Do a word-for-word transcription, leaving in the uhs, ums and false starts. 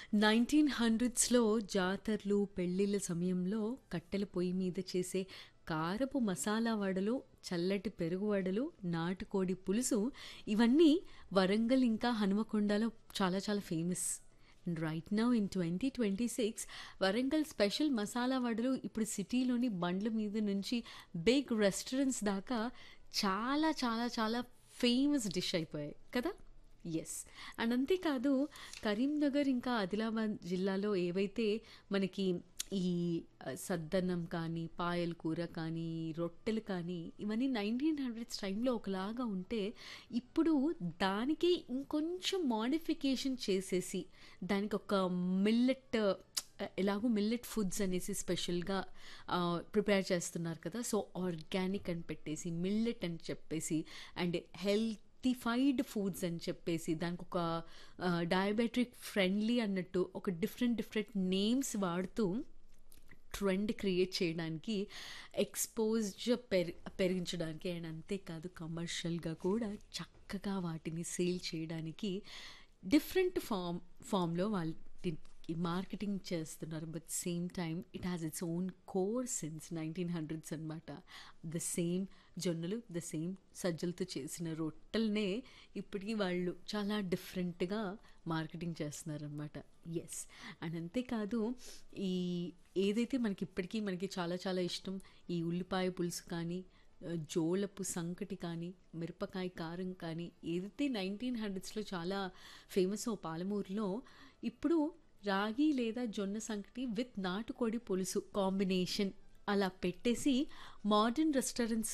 Nineteen హండ్రెడ్స్‌లో జాతరలు, పెళ్ళిళ్ళ సమయంలో కట్టెల పొయ్యి మీద చేసే కారపు మసాలా వడలు, చల్లటి పెరుగు వడలు, నాటుకోడి పులుసు ఇవన్నీ వరంగల్ ఇంకా హనుమకొండలో చాలా చాలా famous. And right now in twenty twenty six Warangal special masala వడలు ఇప్పుడు సిటీలోని బండ్ల మీద నుంచి బిగ్ రెస్టారెంట్స్ దాకా చాలా చాలా చాలా ఫేమస్ డిష్ అయిపోయాయి కదా. ఎస్. అండ్ అంతేకాదు కరీంనగర్ ఇంకా ఆదిలాబాద్ జిల్లాలో ఏవైతే మనకి ఈ ఆ, సద్దన్నం కానీ పాయల కూర కానీ రొట్టెలు కానీ ఇవన్నీ నైన్టీన్ హండ్రెడ్స్ టైంలో ఒకలాగా ఉంటే ఇప్పుడు దానికి ఇంకొంచెం మోడిఫికేషన్ చేసేసి దానికి ఒక మిల్లెట్ ఎలాగో మిల్లెట్ ఫుడ్స్ అనేసి స్పెషల్గా ప్రిపేర్ చేస్తున్నారు కదా. సో ఆర్గానిక్ అని పెట్టేసి మిల్లెట్ అని చెప్పేసి అండ్ హెల్తీఫైడ్ ఫుడ్స్ అని చెప్పేసి దానికి ఒక డయాబెటిక్ ఫ్రెండ్లీ అన్నట్టు ఒక డిఫరెంట్ డిఫరెంట్ నేమ్స్ వాడుతూ ట్రెండ్ క్రియేట్ చేయడానికి ఎక్స్పోజర్ పెరి పెరిగించడానికి అండ్ అంతేకాదు కమర్షియల్గా కూడా చక్కగా వాటిని సేల్ చేయడానికి డిఫరెంట్ ఫామ్ ఫామ్లో వాటికి మార్కెటింగ్ చేస్తున్నారు. But same time it has its own core since nineteen hundreds అనమాట. ద సేమ్ జొన్నలు ద సేమ్ సజ్జలతో చేసిన రొట్టెలనే ఇప్పటికీ వాళ్ళు చాలా డిఫరెంట్గా మార్కెటింగ్ చేస్తున్నారనమాట. ఎస్. అండ్ అంతేకాదు ఈ ఏదైతే మనకి ఇప్పటికీ మనకి చాలా చాలా ఇష్టం ఈ ఉల్లిపాయ పులుసు కానీ ఆ, జోలపు సంకటి కానీ మిరపకాయ కారం కానీ ఏదైతే నైన్టీన్ హండ్రెడ్స్లో చాలా ఫేమస్ ఓ పాలమూరులో ఇప్పుడు రాగి లేదా జొన్న సంకటి విత్ నాటుకోడి పులుసు కాంబినేషన్ అలా పెట్టేసి మోడర్న్ రెస్టారెంట్స్